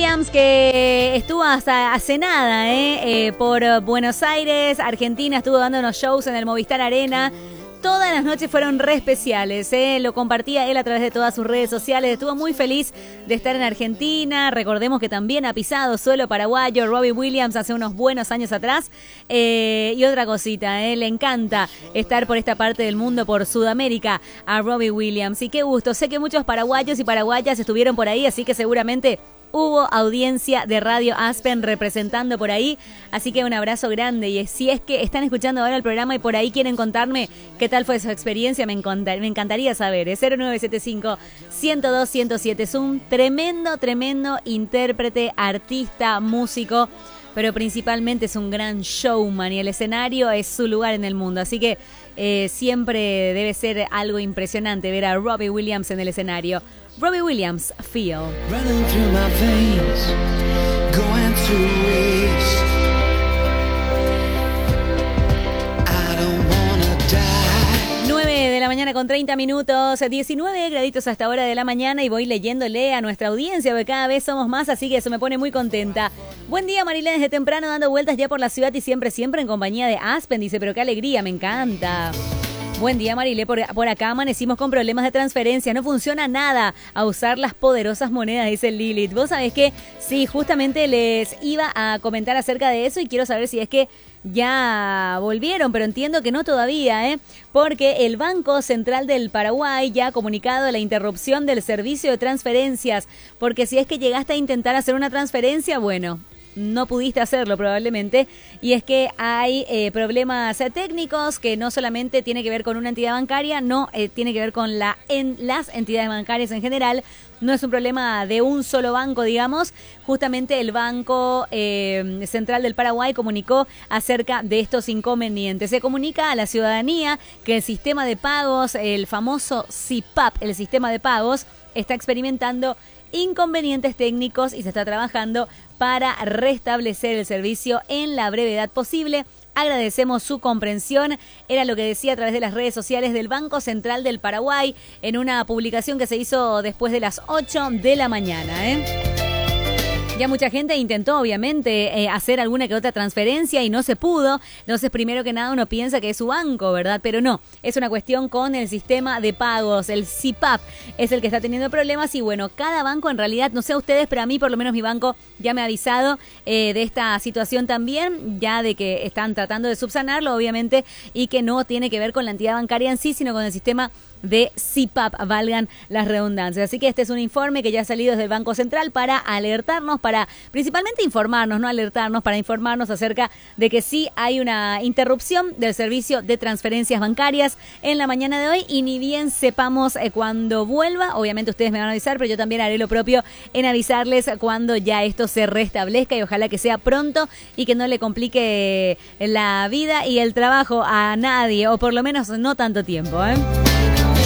Williams, que estuvo hasta hace nada por Buenos Aires, Argentina, estuvo dando unos shows en el Movistar Arena. Todas las noches fueron re especiales, lo compartía él a través de todas sus redes sociales. Estuvo muy feliz de estar en Argentina. Recordemos que también ha pisado suelo paraguayo Robbie Williams hace unos buenos años atrás. Y otra cosita, le encanta estar por esta parte del mundo, por Sudamérica, a Robbie Williams. Y qué gusto, sé que muchos paraguayos y paraguayas estuvieron por ahí, así que seguramente hubo audiencia de Radio Aspen representando por ahí, así que un abrazo grande. Y si es que están escuchando ahora el programa y por ahí quieren contarme qué tal fue su experiencia, me encantaría saber. 0975-102-107. Es un tremendo intérprete, artista, músico, pero principalmente es un gran showman y el escenario es su lugar en el mundo. Así que siempre debe ser algo impresionante ver a Robbie Williams en el escenario. Robbie Williams, Feel. Running through my veins, going to waste. I don't wanna die. 9 de la mañana con 30 minutos, 19 graditos hasta ahora de la mañana y voy leyéndole a nuestra audiencia porque cada vez somos más, así que eso me pone muy contenta. Buen día, Marilén, desde temprano dando vueltas ya por la ciudad y siempre en compañía de Aspen, dice, pero qué alegría, me encanta. Buen día, Marilé. Por acá amanecimos con problemas de transferencia. No funciona nada a usar las poderosas monedas, dice Lilith. Vos sabés que sí, justamente les iba a comentar acerca de eso y quiero saber si es que ya volvieron, pero entiendo que no todavía, porque el Banco Central del Paraguay ya ha comunicado la interrupción del servicio de transferencias, porque si es que llegaste a intentar hacer una transferencia, bueno, no pudiste hacerlo probablemente, y es que hay problemas técnicos que no solamente tiene que ver con una entidad bancaria, no tiene que ver con las entidades bancarias en general. No es un problema de un solo banco, digamos. Justamente el Banco Central del Paraguay comunicó acerca de estos inconvenientes. Se comunica a la ciudadanía que el sistema de pagos, el famoso SIPAP, el sistema de pagos, está experimentando inconvenientes técnicos y se está trabajando para restablecer el servicio en la brevedad posible. Agradecemos su comprensión, era lo que decía a través de las redes sociales del Banco Central del Paraguay en una publicación que se hizo después de las 8 de la mañana. Ya mucha gente intentó, obviamente, hacer alguna que otra transferencia y no se pudo. Entonces, primero que nada, uno piensa que es su banco, ¿verdad? Pero no, es una cuestión con el sistema de pagos. El SIPAP es el que está teniendo problemas y, bueno, cada banco, en realidad, no sé a ustedes, pero a mí, por lo menos mi banco, ya me ha avisado de esta situación también, ya de que están tratando de subsanarlo, obviamente, y que no tiene que ver con la entidad bancaria en sí, sino con el sistema de SIPAP, valgan las redundancias. Así que este es un informe que ya ha salido desde el Banco Central para alertarnos, para principalmente informarnos, no alertarnos, para informarnos acerca de que sí hay una interrupción del servicio de transferencias bancarias en la mañana de hoy y ni bien sepamos cuando vuelva, obviamente ustedes me van a avisar, pero yo también haré lo propio en avisarles cuando ya esto se restablezca y ojalá que sea pronto y que no le complique la vida y el trabajo a nadie, o por lo menos no tanto tiempo,